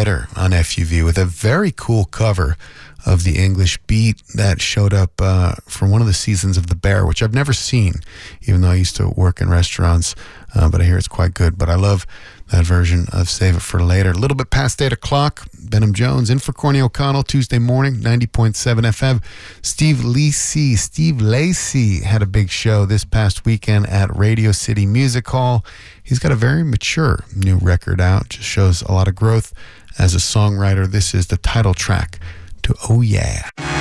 Later on FUV with a very cool cover of the English Beat that showed up for one of the seasons of The Bear, which I've never seen, even though I used to work in restaurants, but I hear it's quite good. But I love that version of Save It for Later. A little bit past 8 o'clock, Benham Jones in for Corny O'Connell Tuesday morning, 90.7 FM. Steve Lacy had a big show this past weekend at Radio City Music Hall. He's got a very mature new record out, just shows a lot of growth as a songwriter. This is the title track to Oh Yeah.